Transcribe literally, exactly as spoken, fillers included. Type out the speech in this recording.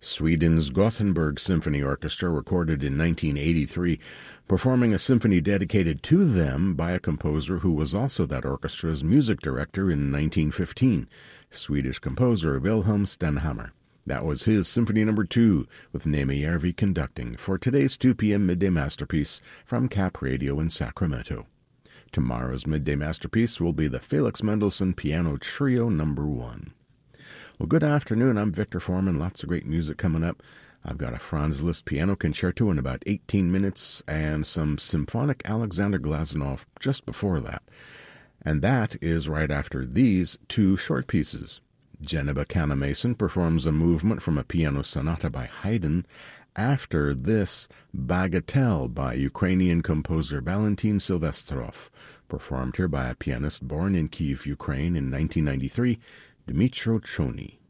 Sweden's Gothenburg Symphony Orchestra recorded in nineteen eighty-three, performing a symphony dedicated to them by a composer who was also that orchestra's music director in nineteen fifteen, Swedish composer Wilhelm Stenhammar. That was his Symphony Number Two, with Neeme Järvi conducting, for today's two p.m. Midday Masterpiece from Cap Radio in Sacramento. Tomorrow's Midday Masterpiece will be the Felix Mendelssohn Piano Trio Number One. Well, good afternoon. I'm Victor Foreman. Lots of great music coming up. I've got a Franz Liszt piano concerto in about eighteen minutes and some symphonic Alexander Glazunov just before that. And that is right after these two short pieces. Geneba Canna-Mason performs a movement from a piano sonata by Haydn. After this, Bagatelle by Ukrainian composer Valentin Silvestrov, performed here by a pianist born in Kyiv, Ukraine in nineteen ninety-three, Dmytro Chony.